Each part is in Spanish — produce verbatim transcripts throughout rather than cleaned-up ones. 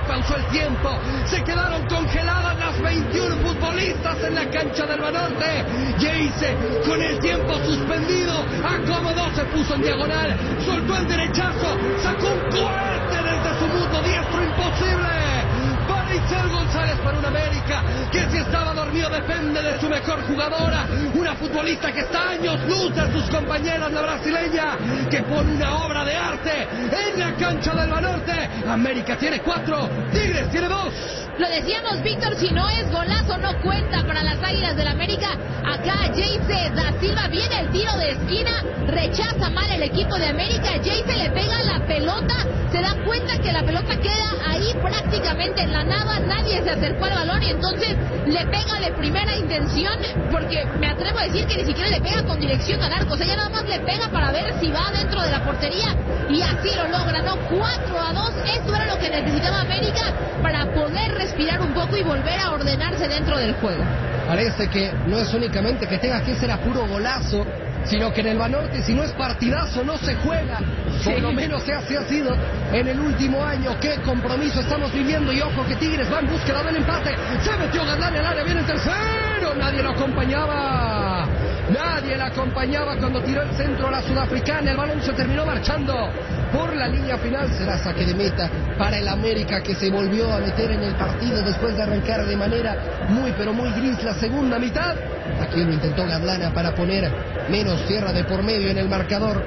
pausó el tiempo. Se quedaron congeladas las veintiún futbolistas en la cancha del Banorte. Jayce, con el tiempo suspendido, acomodó, se puso en diagonal, soltó el derechazo, sacó un cohete desde su mundo diestro imposible. Itzel González para un América que si estaba dormido depende de su mejor jugadora, una futbolista que está años luz de sus compañeras, la brasileña, que pone una obra de arte en la cancha del Banorte. América tiene cuatro, Tigres tiene dos. Lo decíamos, Víctor, si no es golazo no cuenta para las Águilas del América. Acá Jayce da Silva, viene el tiro de esquina, rechaza mal el equipo de América. Jayce le pega la pelota, se da cuenta que la pelota queda ahí prácticamente en la nada, nadie se acercó al balón y entonces le pega de primera intención, porque me atrevo a decir que ni siquiera le pega con dirección al arco, o sea, ya nada más le pega para ver si va dentro de la portería y así lo logra, ¿no? cuatro a dos, esto era lo que necesitaba América para poder respirar un poco y volver a ordenarse dentro del juego. Parece que no es únicamente que tenga que ser a puro golazo, sino que en el Banorte, si no es partidazo, no se juega. Por sí. Lo menos así ha sido en el último año. Qué compromiso estamos viviendo. Y ojo que Tigres va en búsqueda del empate. Se metió Gatlán al área, viene el tercero. Nadie lo acompañaba. Nadie la acompañaba cuando tiró el centro a la sudafricana. El balón se terminó marchando por la línea final. Será saque de meta para el América, que se volvió a meter en el partido después de arrancar de manera muy pero muy gris la segunda mitad. Aquí lo intentó Gatlana para poner menos tierra de por medio en el marcador.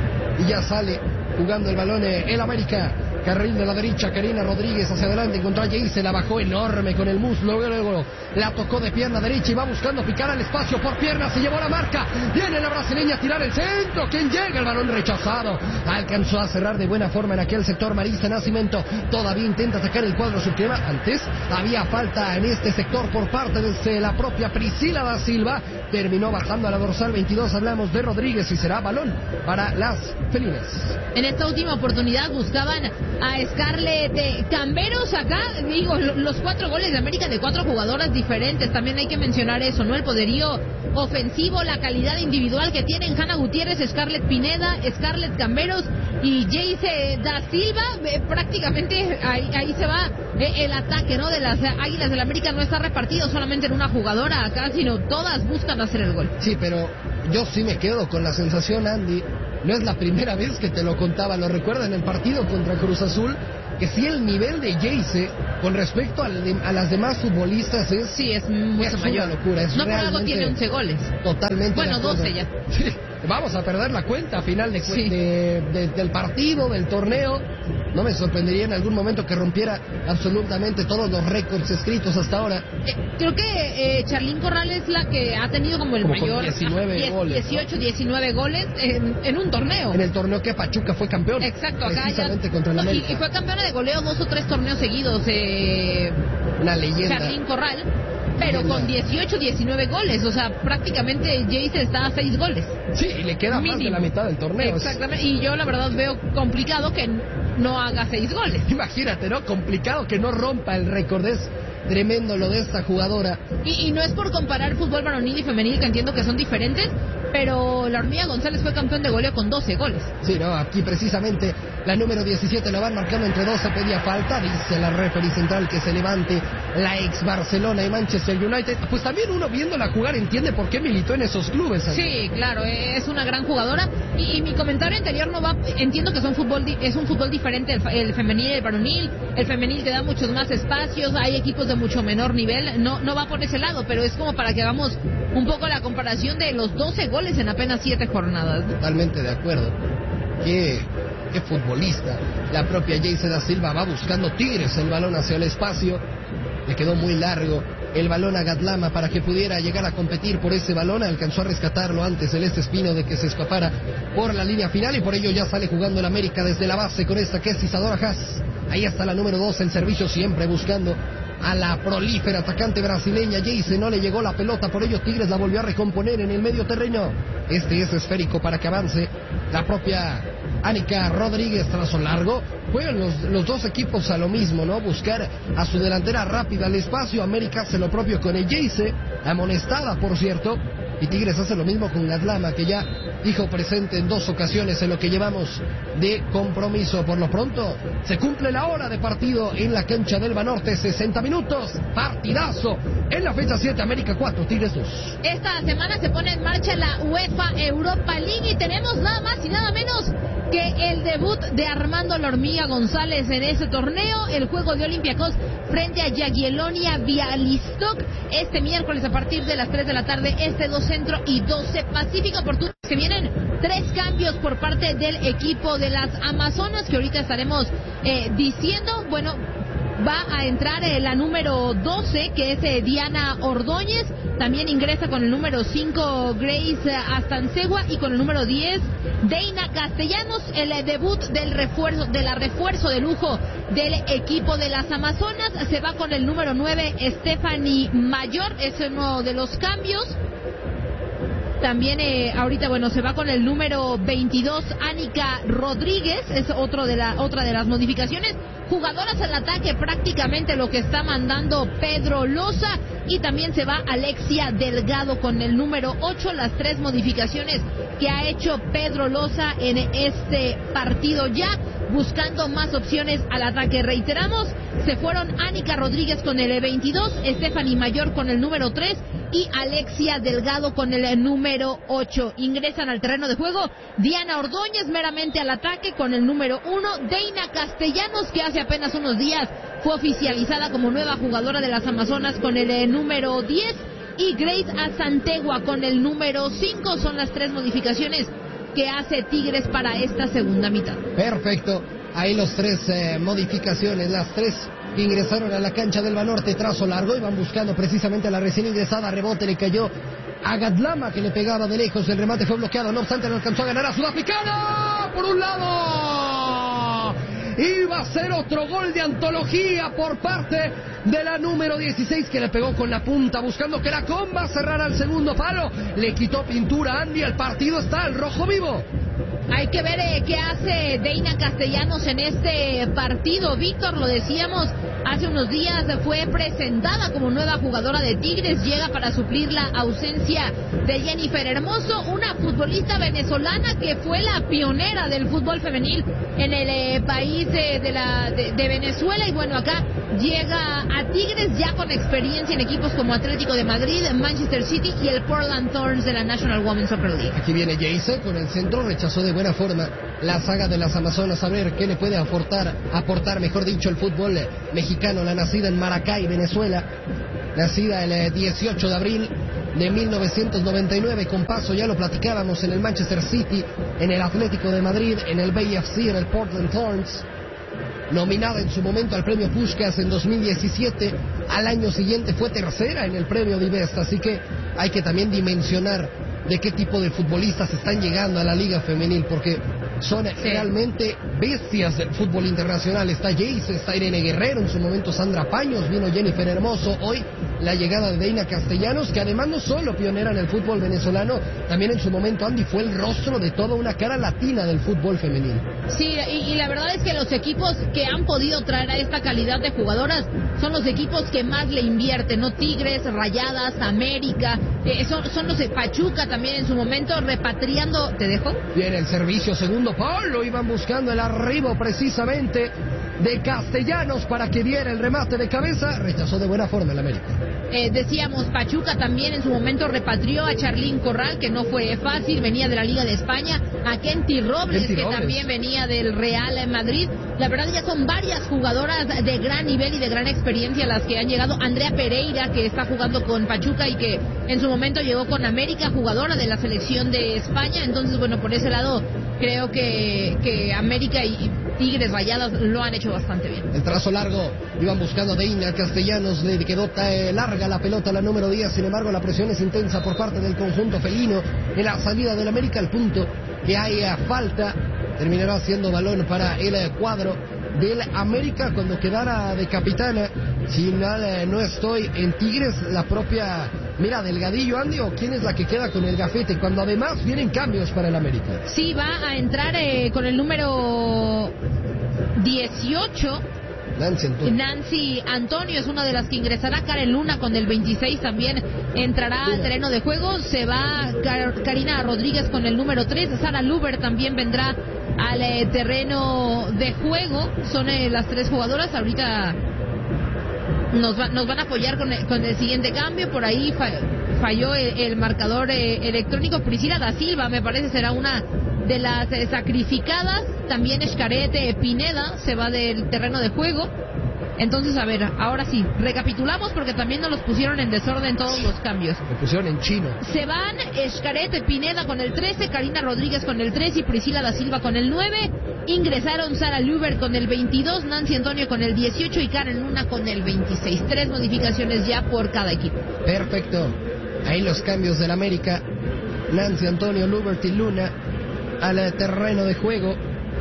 Y ya sale jugando el balón el América. Carril de la derecha, Karina Rodríguez hacia adelante, encontró a Jayce, la bajó enorme con el muslo, luego la tocó de pierna derecha y va buscando picar al espacio por pierna, se llevó la marca, viene la brasileña a tirar el centro, ¿quién llega? El balón rechazado, alcanzó a cerrar de buena forma en aquel sector Marisa Nascimento, todavía intenta sacar el cuadro subcrema, antes había falta en este sector por parte de la propia Priscila da Silva, terminó bajando a la dorsal veintidós, hablamos de Rodríguez y será balón para las felinas. En esta última oportunidad buscaban a Scarlett Camberos. Acá, digo, los cuatro goles de América de cuatro jugadoras diferentes, también hay que mencionar eso, ¿no? El poderío ofensivo, la calidad individual que tienen Hanna Gutiérrez, Scarlett Pineda, Scarlett Camberos y Jayce da Silva. Eh, prácticamente ahí, ahí se va eh, el ataque, ¿no? De las Águilas del América, no está repartido solamente en una jugadora acá, sino todas buscan hacer el gol. Sí, pero yo sí me quedo con la sensación, Andy. No es la primera vez que te lo contaba, lo recuerda en el partido contra Cruz Azul, que sí el nivel de Jayce con respecto a, de, a las demás futbolistas es, sí, es mucho es mayor. Una locura, es no por algo tiene once goles. Totalmente. Bueno, doce ya. Sí, vamos a perder la cuenta a final de, sí. de, de, del partido, del torneo. No me sorprendería en algún momento que rompiera absolutamente todos los récords escritos hasta ahora. Eh, creo que eh, Charlín Corral es la que ha tenido como el como mayor... diecinueve diez, goles. dieciocho, diecinueve goles en, en un torneo. En el torneo que Pachuca fue campeón. Exacto, acá precisamente ya... contra el América. Y, y fue campeona de goleo dos o tres torneos seguidos. Eh, Una leyenda. Charlín Corral, pero leyenda. Con dieciocho, diecinueve goles. O sea, prácticamente Jayce está a seis goles. Sí, y le queda mínimo. Más de la mitad del torneo. Exactamente, y yo la verdad veo complicado que no haga seis goles. Imagínate, ¿no? Complicado que no rompa el récord. Es tremendo lo de esta jugadora. Y, y no es por comparar fútbol varonil y femenil, que entiendo que son diferentes, pero la Hormiga González fue campeón de goleo con doce goles. Sí, no, aquí precisamente la número diecisiete lo van marcando entre doce, pedía falta, dice la referee central que se levante la ex Barcelona y Manchester United. Pues también uno viéndola jugar entiende por qué militó en esos clubes. ¿Sabes? Sí, claro, es una gran jugadora. Y, y mi comentario anterior no va, entiendo que son fútbol, es un fútbol diferente el, el femenil y el varonil. El femenil te da muchos más espacios, hay equipos de mucho menor nivel, no, no va por ese lado, pero es como para que hagamos un poco la comparación de los doce goles en apenas siete jornadas. Totalmente de acuerdo. Qué, qué futbolista. La propia Jayce da Silva va buscando Tigres el balón hacia el espacio. Le quedó muy largo el balón a Gatlama para que pudiera llegar a competir por ese balón. Alcanzó a rescatarlo antes Celeste Espino de que se escapara por la línea final y por ello ya sale jugando el América desde la base con esta que es Isadora Haas. Ahí está la número dos en servicio, siempre buscando a la prolífera atacante brasileña. Jayce no le llegó la pelota, por ello Tigres la volvió a recomponer en el medio terreno. Este es esférico para que avance la propia Anica Rodríguez. Trazo largo, juegan los, los dos equipos a lo mismo, ¿no? Buscar a su delantera rápida al espacio. América hace lo propio con el Jayce, amonestada por cierto, Y Tigres hace lo mismo con Gadlama, que ya dijo presente en dos ocasiones en lo que llevamos de compromiso. Por lo pronto, se cumple la hora de partido en la cancha del Banorte, sesenta minutos, partidazo. En la fecha siete, América cuatro, Tigres dos. Esta semana se pone en marcha la UEFA Europa League y tenemos nada más y nada menos que el debut de Armando La Hormiga González en ese torneo, el juego de Olympiacos frente a Jagiellonia Bialystok este miércoles a partir de las tres de la tarde, este dos centro y doce pacífico. Por tu... Se vienen tres cambios por parte del equipo de las Amazonas que ahorita estaremos eh, diciendo. Bueno, va a entrar eh, la número doce, que es eh, Diana Ordóñez. También ingresa con el número cinco Grace eh, Astancegua y con el número diez Deina Castellanos. El eh, debut del refuerzo, de la refuerzo de lujo del equipo de las Amazonas se va con el número nueve Stephanie Mayor, es uno de los cambios. También eh, ahorita, bueno, se va con el número veintidós Ánica Rodríguez, es otro de la, otra de las modificaciones. Jugadoras al ataque, prácticamente lo que está mandando Pedro Loza. Y también se va Alexia Delgado con el número ocho, las tres modificaciones que ha hecho Pedro Loza en este partido ya, buscando más opciones al ataque. Reiteramos, se fueron Ánica Rodríguez con el veintidós, Stephanie Mayor con el número tres y Alexia Delgado con el número ocho. Ingresan al terreno de juego Diana Ordóñez meramente al ataque con el número uno, Deina Castellanos, que hace apenas unos días fue oficializada como nueva jugadora de las Amazonas con el número diez, y Grace Astantegua con el número cinco. Son las tres modificaciones que hace Tigres para esta segunda mitad. Perfecto, ahí los tres eh, modificaciones, las tres que ingresaron a la cancha del Banorte, trazo largo, y van buscando precisamente a la recién ingresada. Rebote le cayó a Gadlama, que le pegaba de lejos, el remate fue bloqueado, no obstante no alcanzó a ganar a Sudafricana. Por un lado iba a ser otro gol de antología por parte de la número dieciséis, que le pegó con la punta buscando que la comba cerrara al segundo palo. Le quitó pintura a Andy, el partido está al rojo vivo. Hay que ver eh, qué hace Deina Castellanos en este partido. Víctor, lo decíamos, hace unos días fue presentada como nueva jugadora de Tigres, llega para suplir la ausencia de Jennifer Hermoso, una futbolista venezolana que fue la pionera del fútbol femenil en el eh, país eh, de, la, de, de Venezuela, y bueno, acá llega a Tigres ya con experiencia en equipos como Atlético de Madrid, Manchester City y el Portland Thorns de la National Women's Soccer League. Aquí viene Jayce con el centro, rechazó de buena forma la saga de las Amazonas. A ver qué le puede aportar, aportar, mejor dicho, el fútbol mexicano. La nacida en Maracay, Venezuela, nacida el dieciocho de abril de mil novecientos noventa y nueve, con paso, ya lo platicábamos, en el Manchester City, en el Atlético de Madrid, en el Bay F C, en el Portland Thorns. Nominada en su momento al premio Puskás en dos mil diecisiete, al año siguiente fue tercera en el premio Divest, así que hay que también dimensionar de qué tipo de futbolistas están llegando a la liga femenil, porque son sí. realmente bestias del fútbol internacional. Está Jayce, está Irene Guerrero, en su momento Sandra Paños, vino Jennifer Hermoso, hoy la llegada de Deina Castellanos, que además no solo pionera en el fútbol venezolano, también en su momento Andy fue el rostro de toda una cara latina del fútbol femenil. Sí, y, y la verdad es que los equipos que han podido traer a esta calidad de jugadoras son los equipos que más le invierten, ¿no? Tigres, Rayadas, América, eh, son, son los de Pachuca también en su momento, repatriando. ¿Te dejo? Viene el servicio, segundo Pablo, iban buscando el arribo precisamente de Castellanos para que diera el remate de cabeza, rechazó de buena forma el América. Eh, decíamos, Pachuca también en su momento repatrió a Charlín Corral, que no fue fácil, venía de la Liga de España, a Kenty Robles, Kenty que Robles. también venía del Real Madrid. La verdad ya son varias jugadoras de gran nivel y de gran experiencia las que han llegado. Andrea Pereira, que está jugando con Pachuca y que en su momento llegó con América, jugadora de la selección de España. Entonces, bueno, por ese lado creo que, que América y Tigres, Rayadas lo han hecho bastante bien. El trazo largo, iban buscando a Deina Castellanos, le quedó eh, larga la pelota a la número diez, sin embargo la presión es intensa por parte del conjunto felino en la salida del América, al punto que haya falta, terminará siendo balón para el cuadro del América cuando quedara de capitana, si mal no estoy, en Tigres, la propia, mira, Delgadillo, Andy, o quién es la que queda con el gafete, cuando además vienen cambios para el América. Sí, va a entrar eh, con el número dieciocho, Nancy Antonio. Nancy Antonio es una de las que ingresará. Karen Luna con el veintiséis también entrará Luna al terreno de juego. Se va Car- Karina Rodríguez con el número tres. Sara Luber también vendrá al eh, terreno de juego. Son eh, las tres jugadoras. Ahorita nos, va, nos van a apoyar con el, con el siguiente cambio. Por ahí fa, falló el, el marcador eh, electrónico. Priscila da Silva me parece será una de las eh, sacrificadas. También Xcaret Pineda se va del terreno de juego. Entonces, a ver, ahora sí, recapitulamos porque también nos los pusieron en desorden todos los cambios. Lo pusieron en chino. Se van Xcaret Pineda con el trece, Karina Rodríguez con el tres y Priscila da Silva con el nueve. Ingresaron Sara Luber con el veintidós, Nancy Antonio con el dieciocho y Karen Luna con el veintiséis. Tres modificaciones ya por cada equipo. Perfecto. Ahí los cambios del América. Nancy Antonio, Luber y Luna al terreno de juego.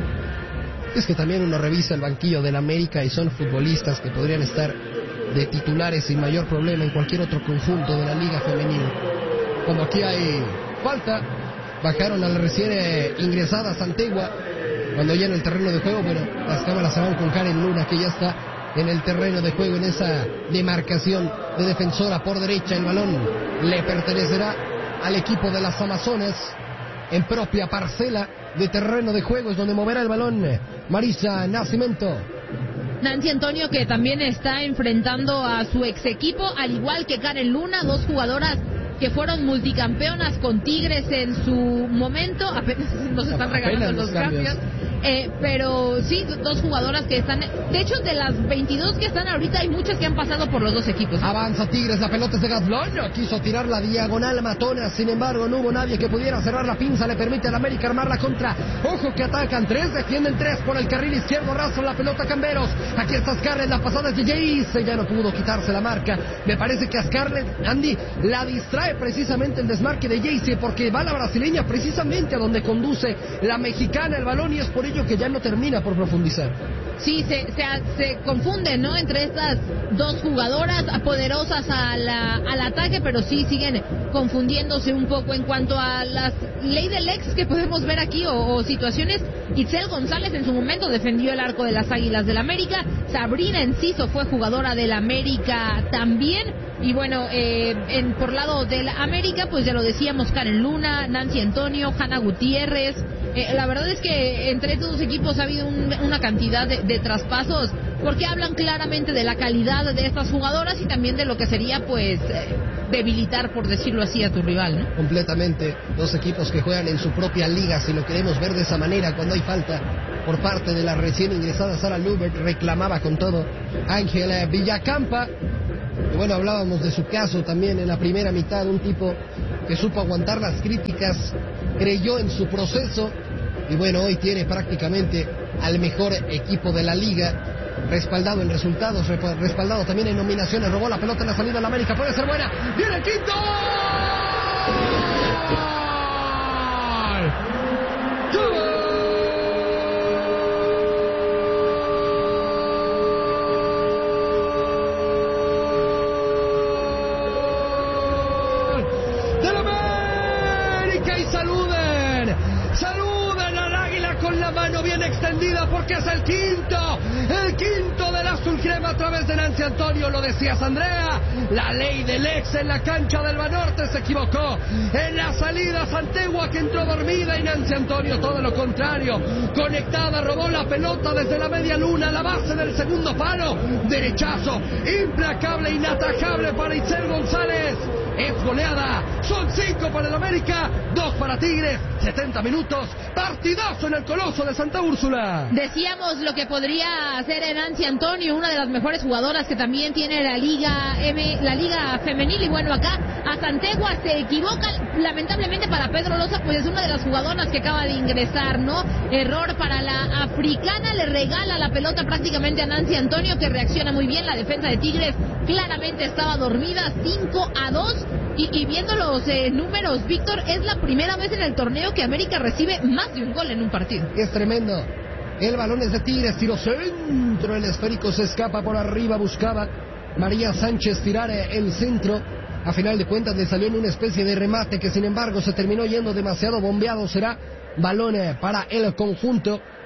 Es que también uno revisa el banquillo del América y son futbolistas que podrían estar de titulares sin mayor problema en cualquier otro conjunto de la Liga Femenil. Como aquí hay falta, bajaron a la recién eh, ingresada Santegua cuando ya en el terreno de juego. Bueno, las cámaras se van con Karen Luna, que ya está en el terreno de juego en esa demarcación de defensora por derecha. El balón le pertenecerá al equipo de las Amazonas en propia parcela de terreno de juego, es donde moverá el balón Marisa Nascimento. Nancy Antonio, que también está enfrentando a su ex equipo, al igual que Karen Luna, dos jugadoras que fueron multicampeonas con Tigres en su momento. Apenas nos están regalando los cambios, cambios. Eh, pero sí, dos jugadoras que están, de hecho de las veintidós que están ahorita hay muchas que han pasado por los dos equipos. Avanza Tigres, la pelota es de Gatlón, quiso tirar la diagonal Matona, sin embargo no hubo nadie que pudiera cerrar la pinza, le permite al América armar la contra. Ojo que atacan tres, defienden tres por el carril izquierdo, arrastran la pelota Camberos. Aquí está Scarlett, la pasada es de Jace, ya no pudo quitarse la marca. Me parece que a Scarlett, Andy, la distrae precisamente el desmarque de Jace, porque va la brasileña precisamente a donde conduce la mexicana el balón, y es por ello que ya no termina por profundizar. Sí, se, se, se confunden, ¿no?, entre estas dos jugadoras poderosas a la, al ataque, pero sí siguen confundiéndose un poco en cuanto a las ley del ex que podemos ver aquí o, o situaciones. Itzel González en su momento defendió el arco de las Águilas del América. Sabrina Enciso fue jugadora del América también. Y bueno, eh, en, por lado del América, pues ya lo decíamos, Karen Luna, Nancy Antonio, Hanna Gutiérrez. Eh, la verdad es que entre estos dos equipos ha habido un, una cantidad de, de traspasos, porque hablan claramente de la calidad de estas jugadoras y también de lo que sería, pues, eh, debilitar, por decirlo así, a tu rival, ¿no? Completamente. Dos equipos que juegan en su propia liga, si lo queremos ver de esa manera, cuando hay falta por parte de la recién ingresada Sara Lubert, reclamaba con todo Ángela Villacampa. Y bueno, hablábamos de su caso también en la primera mitad, un tipo que supo aguantar las críticas, creyó en su proceso y bueno, hoy tiene prácticamente al mejor equipo de la liga, respaldado en resultados, respaldado también en nominaciones. Robó la pelota en la salida de la América, puede ser buena, viene el quinto. Extendida porque es el quinto, el quinto del azul crema a través de Nancy Antonio. Lo decías, Andrea, la ley del ex en la cancha del Banorte se equivocó en la salida. Santegua, que entró dormida, y Nancy Antonio todo lo contrario, conectada, robó la pelota desde la media luna, la base del segundo palo, derechazo implacable, inatajable para Itzel González. Es goleada, son cinco para el América, dos para Tigres, setenta minutos, partidazo en el Coloso de Santa Úrsula. Decíamos lo que podría hacer Nancy Antonio, una de las mejores jugadoras que también tiene la Liga M, la Liga Femenil, y bueno, acá a Santegua se equivoca, lamentablemente para Pedro Loza, pues es una de las jugadoras que acaba de ingresar, ¿no? Error para la africana, le regala la pelota prácticamente a Nancy Antonio, que reacciona muy bien. La defensa de Tigres claramente estaba dormida, cinco a dos. Y, y viendo los eh, números, Víctor, es la primera vez en el torneo que América recibe más de un gol en un partido. Es tremendo. El balón es de Tigres, tiro centro, el esférico se escapa por arriba, buscaba María Sánchez tirar el centro. A final de cuentas le salió en una especie de remate que sin embargo se terminó yendo demasiado bombeado. Será balón para el conjunto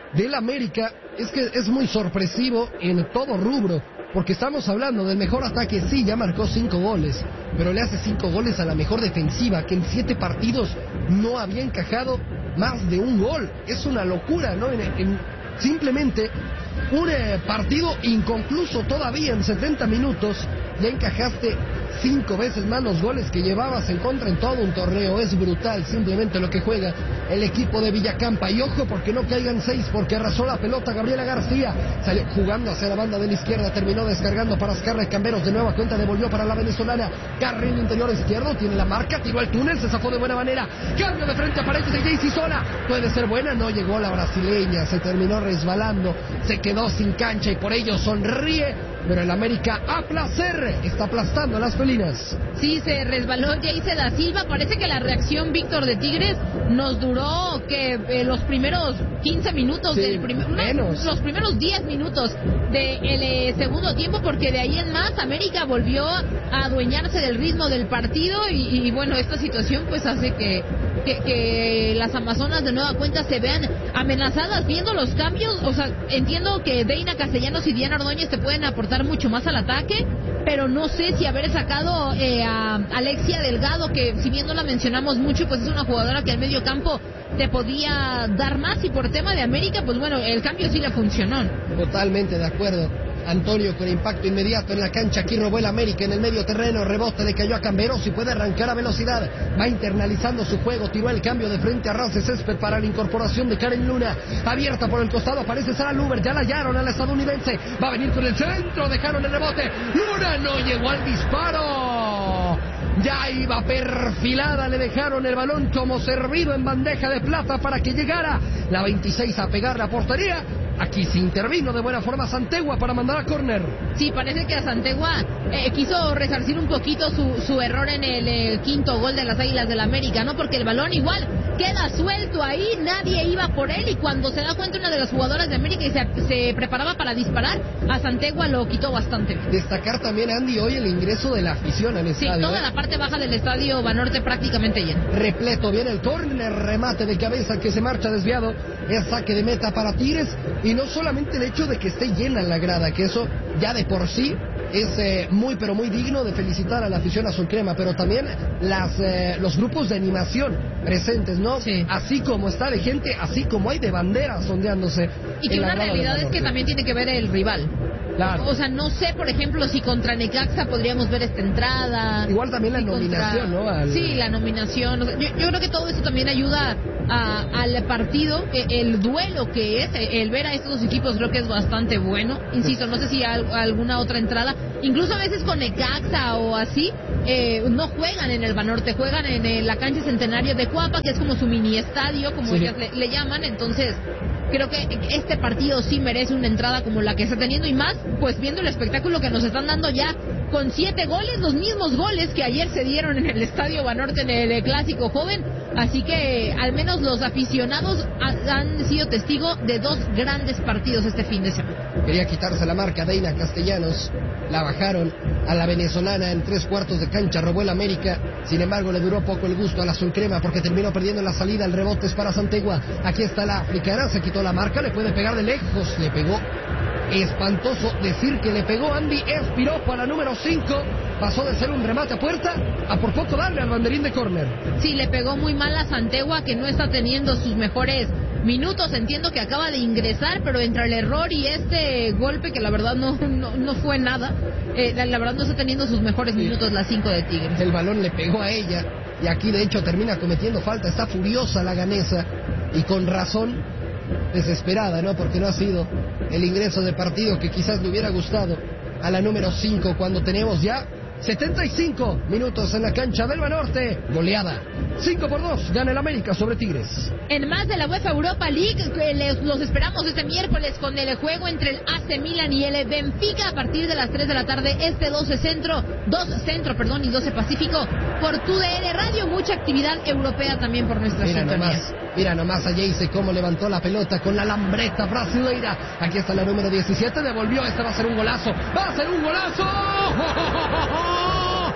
del América es que es muy sorpresivo en todo rubro, porque estamos hablando del mejor ataque. Sí, ya marcó cinco goles, pero le hace cinco goles a la mejor defensiva, que en siete partidos no había encajado más de un gol. Es una locura, ¿no? En, en simplemente un eh, partido inconcluso todavía en setenta minutos, ya encajaste cinco veces más los goles que llevabas en contra en todo un torneo. Es brutal simplemente lo que juega el equipo de Villacampa. Y ojo, porque no caigan seis, porque arrasó la pelota Gabriela García, salió jugando hacia la banda de la izquierda, terminó descargando para Scarlett Camberos, de nueva cuenta devolvió para la venezolana, carril interior izquierdo, tiene la marca, tiró al túnel, se zafó de buena manera, cambio de frente a paredes de Jaycee Sola, puede ser buena, no llegó la brasileña, se terminó resbalando, se quedó sin cancha y por ello sonríe, pero el América a placer está aplastando a las felinas. Sí, se resbaló Jayce da Silva. Parece que la reacción, Víctor, de Tigres nos duró que eh, los primeros quince minutos, sí, del prim menos. los primeros diez minutos del de eh, segundo tiempo, porque de ahí en más América volvió a adueñarse del ritmo del partido y, y bueno, esta situación pues hace que, que, que las Amazonas de nueva cuenta se vean amenazadas viendo los cambios. O sea, entiendo que Deina Castellanos y Diana Ordóñez te pueden aportar mucho más al ataque, pero no sé si haber sacado eh, a Alexia Delgado, que si bien no la mencionamos mucho, pues es una jugadora que al medio campo te podía dar más, y por tema de América, pues bueno, el cambio sí le funcionó. Totalmente de acuerdo. Antonio con impacto inmediato en la cancha, aquí robó el América en el medio terreno, rebote, le cayó a Camberos y puede arrancar a velocidad, va internalizando su juego, tiró el cambio de frente a Ras de césped para la incorporación de Karen Luna, abierta por el costado, aparece Sara Luber, ya la hallaron a la estadounidense, va a venir con el centro, dejaron el rebote, Luna no llegó al disparo, ya iba perfilada, le dejaron el balón como servido en bandeja de plata para que llegara la veintiséis a pegar la portería. Aquí se intervino de buena forma Santegua para mandar a córner. Sí, parece que a Santegua eh, quiso resarcir un poquito su, su error en el, el quinto gol de las Águilas del América, ¿no? Porque el balón igual queda suelto ahí, nadie iba por él, y cuando se da cuenta una de las jugadoras de América y se, se preparaba para disparar, a Santegua lo quitó bastante. Destacar también, Andy, hoy el ingreso de la afición al estadio. Sí, toda ¿eh? la parte baja del estadio Banorte prácticamente llena. Repleto, viene el córner, remate de cabeza que se marcha desviado, es saque de meta para Tigres. Y no solamente el hecho de que esté llena la grada, que eso ya de por sí es eh, muy pero muy digno de felicitar a la afición azul crema, pero también las eh, los grupos de animación presentes, ¿no? Sí. Así como está de gente, así como hay de banderas ondeándose. Y que una realidad es que también tiene que ver el rival. Claro. O sea, no sé, por ejemplo, si contra Necaxa podríamos ver esta entrada. Igual también la si nominación, contra... ¿no? Al... Sí, la nominación. O sea, yo, yo creo que todo eso también ayuda a, al partido, el duelo que es, el ver a estos dos equipos creo que es bastante bueno. Insisto, no sé si hay alguna otra entrada. Incluso a veces con Necaxa o así, eh, no juegan en el Banorte, juegan en, en la cancha Centenario de Cuapa, que es como su mini estadio, como sí. ellas le, le llaman. Entonces, creo que este partido sí merece una entrada como la que está teniendo, y más pues viendo el espectáculo que nos están dando ya con siete goles, los mismos goles que ayer se dieron en el Estadio Banorte en el Clásico Joven. Así que al menos los aficionados han sido testigos de dos grandes partidos este fin de semana. Quería quitarse la marca Deina Castellanos, la bajaron a la venezolana en tres cuartos de cancha, robó el América, sin embargo le duró poco el gusto a la azul crema porque terminó perdiendo en la salida, el rebote es para Santegua, aquí está la africana, se quitó la marca, le puede pegar de lejos, le pegó, espantoso decir que le pegó Andy Espiropo a la número cinco, pasó de ser un remate a puerta a por poco darle al banderín de córner. Sí, le pegó muy mal a Santegua, que no está teniendo sus mejores minutos, entiendo que acaba de ingresar, pero entre el error y este golpe que la verdad no, no, no fue nada, eh, la, la verdad no está teniendo sus mejores sí. minutos la cinco de Tigres. El balón le pegó a ella y aquí de hecho termina cometiendo falta, está furiosa la ganesa y con razón, desesperada, ¿no? Porque no ha sido el ingreso de partido que quizás le hubiera gustado a la número cinco cuando tenemos ya setenta y cinco minutos en la cancha del Banorte. Goleada cinco por dos, gana el América sobre Tigres. En más de la UEFA Europa League, les, los esperamos este miércoles con el juego entre el A C Milan y el Benfica a partir de las tres de la tarde, este doce centro, dos centro, perdón, y doce pacífico por T U D N Radio. Mucha actividad europea también por nuestra mira sintonía. Nomás, mira nomás a Jayce cómo levantó la pelota con la lambreta brasileira. Aquí está la número diecisiete, devolvió, este va a ser un golazo, va a ser un golazo.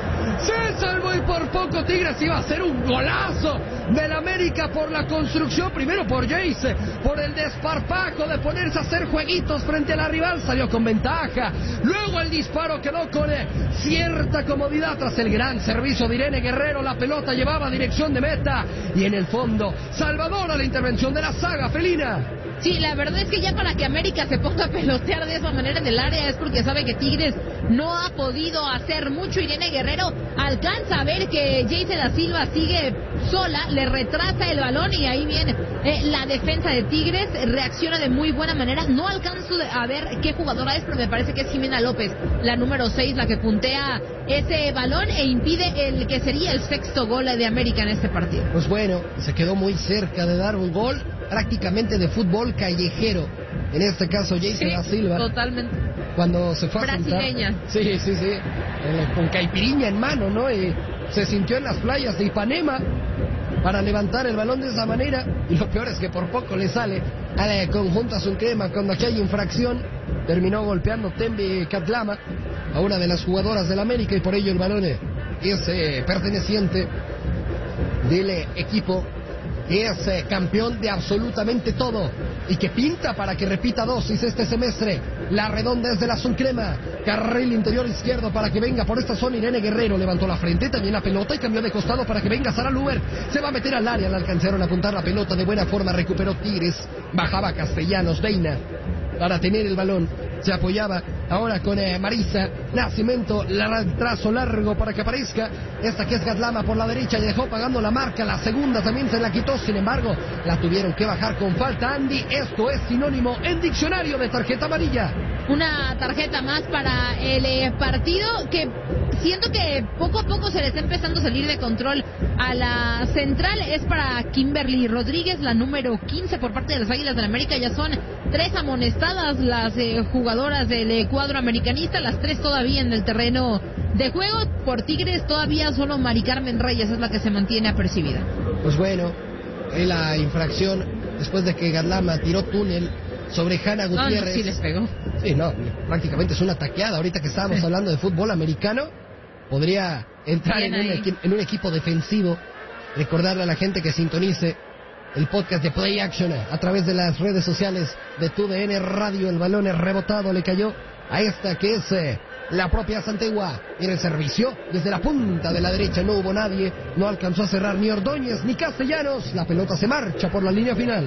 Se salvó y por poco Tigres iba a hacer un golazo del América por la construcción, primero por Jace, por el desparpajo de ponerse a hacer jueguitos frente a la rival, salió con ventaja. Luego el disparo quedó con eh, cierta comodidad tras el gran servicio de Irene Guerrero. La pelota llevaba dirección de meta y en el fondo, salvadora la intervención de la saga felina. Sí, la verdad es que ya para que América se ponga a pelotear de esa manera en el área es porque sabe que Tigres no ha podido hacer mucho. Irene Guerrero alcanza a ver que Jace da Silva sigue sola, le retrasa el balón y ahí viene eh, la defensa de Tigres, reacciona de muy buena manera. No alcanzo a ver qué jugadora es, pero me parece que es Jimena López, la número seis, la que puntea ese balón e impide el que sería el sexto gol de América en este partido. Pues bueno, se quedó muy cerca de dar un gol prácticamente de fútbol callejero, en este caso Jace sí, da Silva, totalmente cuando se fue a brasileña. sentar, sí, sí, sí, eh, con caipiriña en mano, ¿no? Y se sintió en las playas de Ipanema para levantar el balón de esa manera, y lo peor es que por poco le sale al conjunto azul crema. Cuando aquí hay infracción, terminó golpeando Tembe Catlama a una de las jugadoras del América, y por ello el balón es eh, perteneciente del eh, equipo que es eh, campeón de absolutamente todo y que pinta para que repita dosis este semestre. La redonda es del azul crema, carril interior izquierdo para que venga por esta zona Irene Guerrero, levantó la frente, también la pelota y cambió de costado para que venga Sara Luber, se va a meter al área, le alcanzaron a apuntar la pelota de buena forma, recuperó Tigres, bajaba Castellanos, Deina para tener el balón, se apoyaba ahora con eh, Marisa Nacimiento, la trazo largo para que aparezca esta que es Gatlama por la derecha y dejó pagando la marca, la segunda también se la quitó, sin embargo la tuvieron que bajar con falta. Andy, esto es sinónimo en diccionario de tarjeta amarilla. Una tarjeta más para el eh, partido, que siento que poco a poco se le está empezando a salir de control a la central. Es para Kimberly Rodríguez, la número quince por parte de las Águilas del América. Ya son tres amonestadas las eh, jugadoras del eh, cuadro americanista, las tres todavía en el terreno de juego. Por Tigres todavía solo Mari Carmen Reyes es la que se mantiene apercibida. Pues bueno, la infracción después de que Gatlama tiró túnel sobre Hanna Gutiérrez. No, no, sí les pegó. Sí, no, prácticamente es una taqueada. Ahorita que estábamos sí. hablando de fútbol americano, podría entrar en un, equi- en un equipo defensivo. Recordarle a la gente que sintonice el podcast de Play Action a través de las redes sociales de T U D N Radio. El balón es rebotado, le cayó a esta que es eh, la propia Santegua. Y en el servicio, desde la punta de la derecha no hubo nadie, no alcanzó a cerrar ni Ordóñez ni Castellanos. La pelota se marcha por la línea final.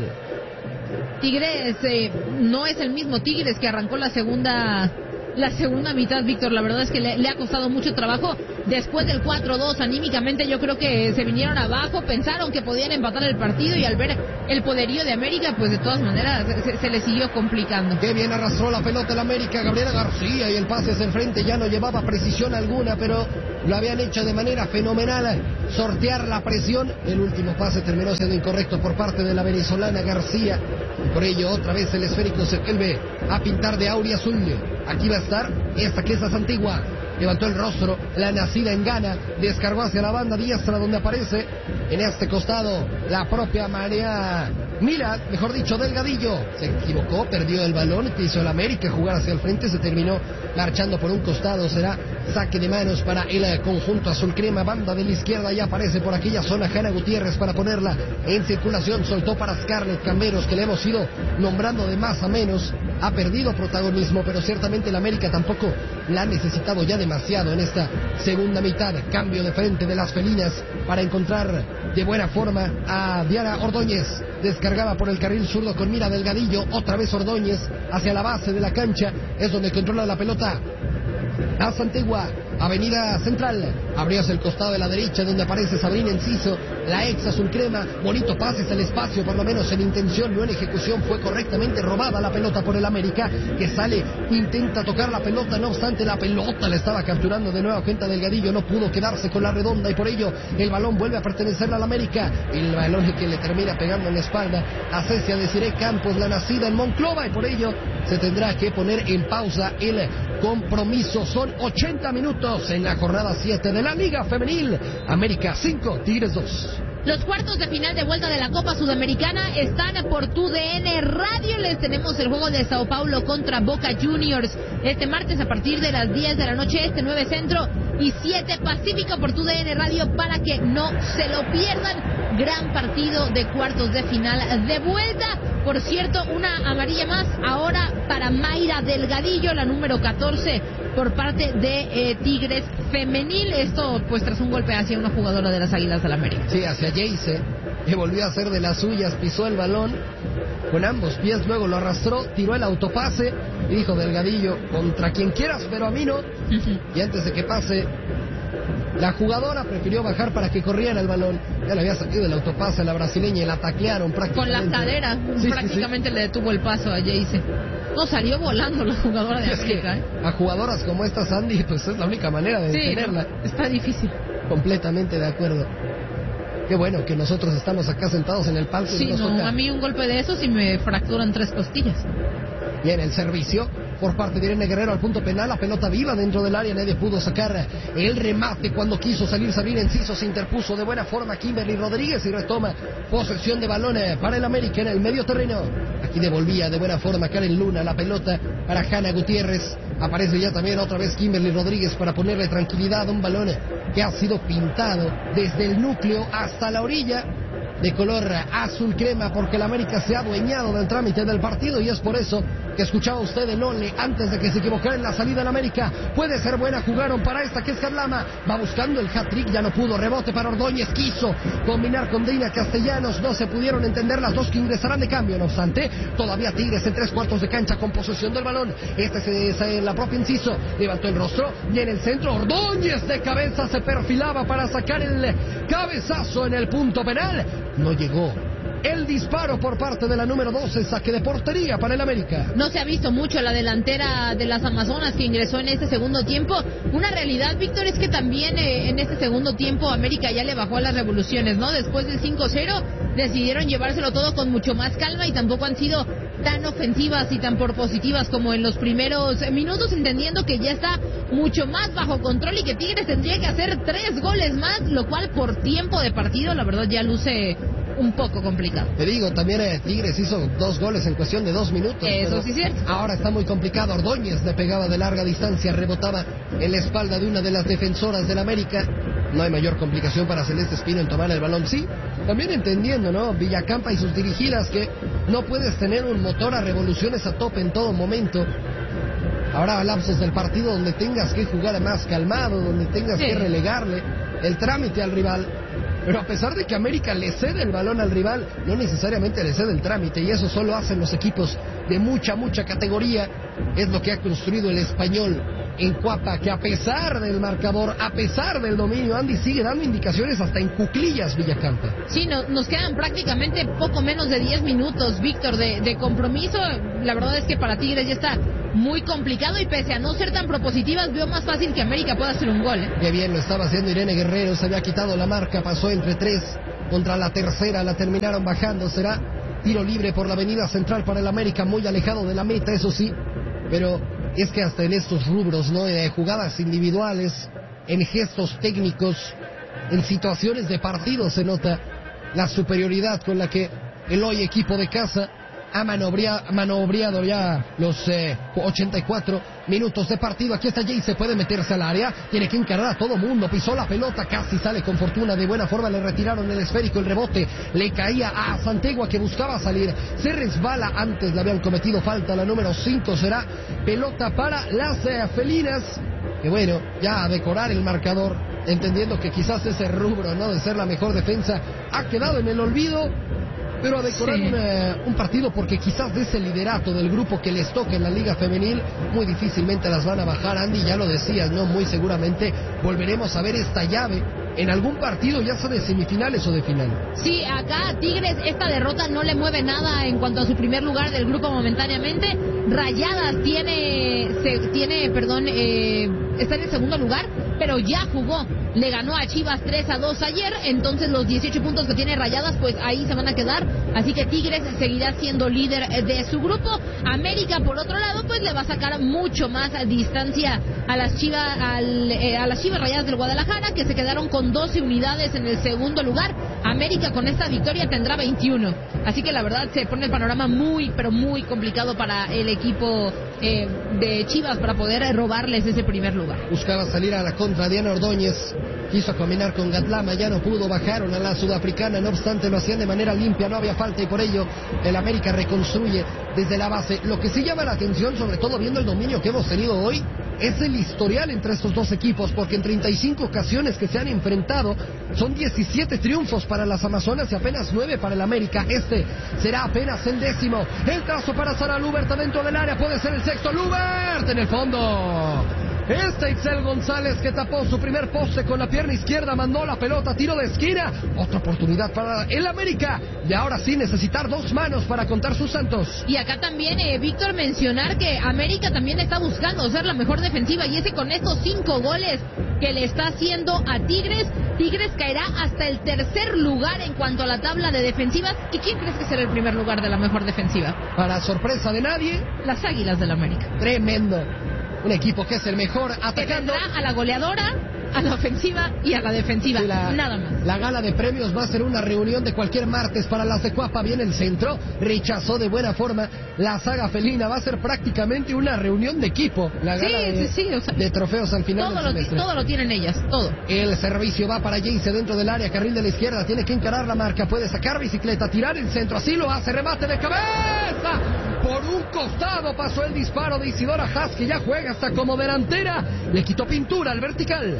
Tigres eh, no es el mismo Tigres que arrancó la segunda la segunda mitad, Víctor. La verdad es que le, le ha costado mucho trabajo. Después del cuatro dos, anímicamente yo creo que se vinieron abajo, pensaron que podían empatar el partido y al ver el poderío de América, pues de todas maneras se, se le siguió complicando. Qué bien arrastró la pelota el América, Gabriela García, y el pase hacia el frente ya no llevaba precisión alguna, pero lo habían hecho de manera fenomenal, sortear la presión. El último pase terminó siendo incorrecto por parte de la venezolana García, y por ello otra vez el esférico se vuelve a pintar de aurea azul. Aquí va a estar esta que es la Santigua, levantó el rostro, la nacida en Ghana, descargó hacia la banda diestra donde aparece en este costado la propia María Mira, mejor dicho, Delgadillo. Se equivocó, perdió el balón, quiso el América jugar hacia el frente, se terminó marchando por un costado. Será saque de manos para el conjunto azul crema, banda de la izquierda, ya aparece por aquella zona Hanna Gutiérrez para ponerla en circulación, soltó para Scarlett Camberos, que le hemos ido nombrando de más a menos, ha perdido protagonismo, pero ciertamente el América tampoco la ha necesitado ya demasiado en esta segunda mitad. Cambio de frente de las felinas para encontrar de buena forma a Diana Ordóñez, descargaba por el carril zurdo con mira Delgadillo, otra vez Ordóñez hacia la base de la cancha, es donde controla la pelota a Santegua, avenida central, abrió hacia el costado de la derecha donde aparece Sabrina Enciso, la ex azul crema, bonito pase hacia el espacio, por lo menos en intención, no en ejecución, fue correctamente robada la pelota por el América, que sale, intenta tocar la pelota, no obstante la pelota le estaba capturando de nuevo gente Delgadillo, no pudo quedarse con la redonda y por ello el balón vuelve a pertenecer al América, el balón que le termina pegando en la espalda a Cecia Desiree Campos, la nacida en Monclova, y por ello se tendrá que poner en pausa el compromiso. Son ochenta minutos en la jornada siete de la Liga Femenil. América cinco, Tigres dos. Los cuartos de final de vuelta de la Copa Sudamericana están por Tu D N Radio. Les tenemos el juego de Sao Paulo contra Boca Juniors este martes a partir de las diez de la noche, este nueve Centro y siete Pacífico por Tu D N Radio para que no se lo pierdan. Gran partido de cuartos de final de vuelta. Por cierto, una amarilla más ahora para Mayra Delgadillo, la número catorce, por parte de eh, Tigres Femenil. Esto pues tras un golpe hacia una jugadora de las Águilas del América. Sí, hacia Jayce, que volvió a hacer de las suyas, pisó el balón con ambos pies, luego lo arrastró, tiró el autopase y dijo Delgadillo, contra quien quieras, pero a mí no. Y antes de que pase, la jugadora prefirió bajar para que corriera el balón. Ya le había salido el autopase a la brasileña y la taclearon prácticamente. Con la cadera, sí, prácticamente sí, sí. le detuvo el paso a Jayce. No, salió volando la jugadora de es América, que ¿eh? A jugadoras como esta, Sandy, pues es la única manera de sí, detenerla. No, está difícil. Completamente de acuerdo. Qué bueno que nosotros estamos acá sentados en el palco. Sí, y nos no, toca. a mí un golpe de esos y me fracturan tres costillas. Bien, el servicio por parte de Irene Guerrero al punto penal, la pelota viva dentro del área, nadie pudo sacar el remate cuando quiso salir Sabrina Enciso, se interpuso de buena forma Kimberly Rodríguez y retoma posesión de balón para el América en el medio terreno. Aquí devolvía de buena forma Karen Luna la pelota para Hanna Gutiérrez, aparece ya también otra vez Kimberly Rodríguez para ponerle tranquilidad a un balón que ha sido pintado desde el núcleo hasta la orilla de color azul crema, porque el América se ha adueñado del trámite del partido y es por eso que escuchaba usted el ole antes de que se equivocara en la salida del América. Puede ser buena, jugaron para esta que es Carlama, va buscando el hat-trick, ya no pudo, rebote para Ordóñez, quiso combinar con Dina Castellanos, no se pudieron entender las dos que ingresarán de cambio, no obstante, todavía Tigres en tres cuartos de cancha con posesión del balón, este se, se la propia Enciso, levantó el rostro, y en el centro Ordóñez de cabeza se perfilaba para sacar el cabezazo en el punto penal, no llegó. El disparo por parte de la número doce, saque de portería para el América. No se ha visto mucho la delantera de las Amazonas que ingresó en este segundo tiempo. Una realidad, Víctor, es que también eh, en este segundo tiempo América ya le bajó a las revoluciones, ¿no? Después del cinco cero decidieron llevárselo todo con mucho más calma y tampoco han sido tan ofensivas y tan propositivas como en los primeros minutos, entendiendo que ya está mucho más bajo control y que Tigres tendría que hacer tres goles más, lo cual por tiempo de partido la verdad ya luce un poco complicado. Te digo, también eh, Tigres hizo dos goles en cuestión de dos minutos. Eso sí es cierto. Ahora está muy complicado. Ordóñez le pegaba de larga distancia, rebotaba en la espalda de una de las defensoras del América. No hay mayor complicación para Celeste Espino en tomar el balón. Sí, también entendiendo, ¿no? Villacampa y sus dirigidas que no puedes tener un motor a revoluciones a tope en todo momento. Habrá lapsos del partido donde tengas que jugar más calmado, donde tengas sí. que relegarle el trámite al rival. Pero a pesar de que América le cede el balón al rival, no necesariamente le cede el trámite, y eso solo hacen los equipos de mucha, mucha categoría. Es lo que ha construido el Español en Cuapa, que a pesar del marcador, a pesar del dominio, Andy sigue dando indicaciones hasta en cuclillas Villacampa. Sí, no, nos quedan prácticamente poco menos de diez minutos, Víctor, de, de compromiso. La verdad es que para Tigres ya está muy complicado y pese a no ser tan propositivas, veo más fácil que América pueda hacer un gol, ¿eh? Qué bien lo estaba haciendo Irene Guerrero, se había quitado la marca, pasó entre tres contra la tercera, la terminaron bajando, será tiro libre por la avenida central para el América, muy alejado de la meta, eso sí, pero es que hasta en estos rubros, ¿no? De jugadas individuales, en gestos técnicos, en situaciones de partido se nota la superioridad con la que el hoy equipo de casa ha manobreado, manobreado ya los eh, ochenta y cuatro minutos de partido. Aquí está Jayce, puede meterse al área, tiene que encarar a todo mundo, pisó la pelota, casi sale con fortuna, de buena forma le retiraron el esférico, el rebote le caía a Santegua que buscaba salir, se resbala, antes le habían cometido falta, la número cinco, será pelota para las eh, felinas, que bueno, ya a decorar el marcador, entendiendo que quizás ese rubro, ¿no?, de ser la mejor defensa ha quedado en el olvido, pero a decorar sí. un, uh, un partido, porque quizás de ese liderato del grupo que les toca en la Liga Femenil, muy difícilmente las van a bajar, Andy, ya lo decías, ¿no? Muy seguramente volveremos a ver esta llave en algún partido, ya sea de semifinales o de final. Sí, acá a Tigres esta derrota no le mueve nada en cuanto a su primer lugar del grupo momentáneamente. Rayadas tiene, se, tiene, perdón, eh, está en el segundo lugar, pero ya jugó. Le ganó a Chivas tres a dos ayer, entonces los dieciocho puntos que tiene Rayadas, pues ahí se van a quedar, así que Tigres seguirá siendo líder de su grupo. América, por otro lado, pues le va a sacar mucho más distancia a las Chivas, al, eh, a las Chivas Rayadas del Guadalajara, que se quedaron con con doce unidades en el segundo lugar. América con esta victoria tendrá veintiuno. Así que la verdad se pone el panorama muy, pero muy complicado para el equipo eh, de Chivas para poder eh, robarles ese primer lugar. Buscaba salir a la contra Diana Ordóñez. Quiso combinar con Gatlama, ya no pudo, bajaron a la sudafricana, no obstante lo hacían de manera limpia, no había falta y por ello el América reconstruye desde la base. Lo que sí llama la atención, sobre todo viendo el dominio que hemos tenido hoy, es el historial entre estos dos equipos, porque en treinta y cinco ocasiones que se han enfrentado son diecisiete triunfos para las Amazonas y apenas nueve para el América. Este será apenas el décimo. El trazo para Sara Lubert dentro del área, puede ser el sexto. Lubert en el fondo. Este Itzel González que tapó su primer poste con la pierna izquierda, mandó la pelota, tiro de esquina, otra oportunidad para el América y ahora sí necesitar dos manos para contar sus santos. Y acá también, eh, Víctor, mencionar que América también está buscando ser la mejor defensiva y ese con estos cinco goles que le está haciendo a Tigres, Tigres caerá hasta el tercer lugar en cuanto a la tabla de defensivas. ¿Y quién crees que será el primer lugar de la mejor defensiva? Para sorpresa de nadie, las Águilas del América. Tremendo. Un equipo que es el mejor atacando. Que tendrá a la goleadora, a la ofensiva y a la defensiva, sí, la, nada más. La gala de premios va a ser una reunión de cualquier martes para las de Cuapa. Viene el centro, rechazó de buena forma la saga felina. Va a ser prácticamente una reunión de equipo. La gala sí, de, sí, sí, o sea, de trofeos al final todo del lo, semestre. todo lo tienen ellas, todo. El servicio va para Jayce dentro del área, carril de la izquierda. Tiene que encarar la marca, puede sacar bicicleta, tirar el centro. Así lo hace, remate de cabeza. Por un costado pasó el disparo de Isidora Haas, que ya juega hasta como delantera. Le quitó pintura al vertical.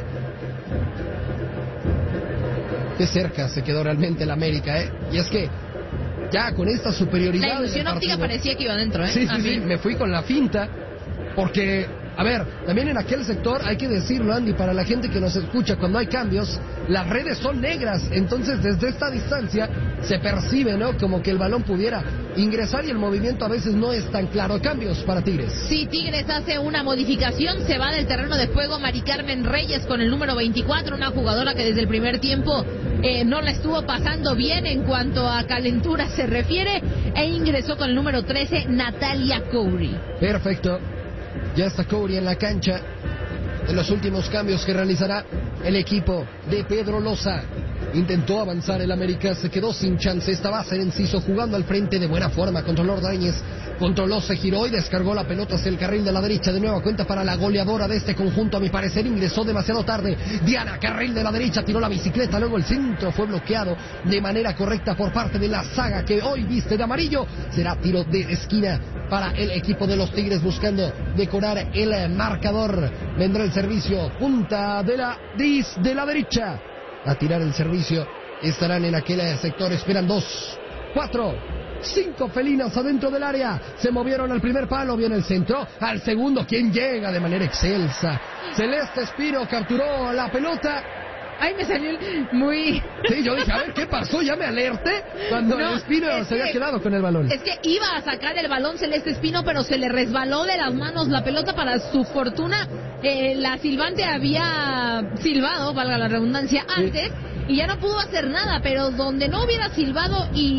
Qué cerca se quedó realmente el América, ¿eh? Y es que ya con esta superioridad... La ilusión óptica parecía que iba adentro, ¿eh? Sí, sí, sí, me fui con la finta, porque... A ver, también en aquel sector hay que decirlo, Andy, para la gente que nos escucha, cuando hay cambios, las redes son negras, entonces desde esta distancia se percibe, ¿no? Como que el balón pudiera ingresar y el movimiento a veces no es tan claro. Cambios para Tigres. Sí, Tigres hace una modificación, se va del terreno de juego Mari Carmen Reyes con el número veinticuatro, una jugadora que desde el primer tiempo eh, no la estuvo pasando bien en cuanto a calentura se refiere, e ingresó con el número trece, Natalia Coury. Perfecto. Ya está Coury en la cancha. De los últimos cambios que realizará el equipo de Pedro Loza. Intentó avanzar el América, se quedó sin chance. Esta va a ser Enciso jugando al frente de buena forma. Controló Ordóñez, controló, se giró y descargó la pelota hacia el carril de la derecha. De nueva cuenta para la goleadora de este conjunto. A mi parecer ingresó demasiado tarde. Diana, carril de la derecha, tiró la bicicleta. Luego el centro fue bloqueado de manera correcta por parte de la saga que hoy viste de amarillo. Será tiro de esquina para el equipo de los Tigres buscando decorar el marcador. Vendrá el servicio, punta de la dis de la derecha. A tirar el servicio, estarán en aquel sector, esperan dos, cuatro, cinco felinas adentro del área. Se movieron al primer palo, viene el centro, al segundo, ¿quién llega de manera excelsa? Celeste Espino capturó la pelota. Ay, me salió muy... Sí, yo dije, a ver, ¿qué pasó? Ya me alerté cuando no, Espino se había quedado con el balón. Es que iba a sacar el balón Celeste Espino, pero se le resbaló de las manos la pelota. Para su fortuna, eh, la silbante había silbado, valga la redundancia, antes, sí, y ya no pudo hacer nada, pero donde no hubiera silbado y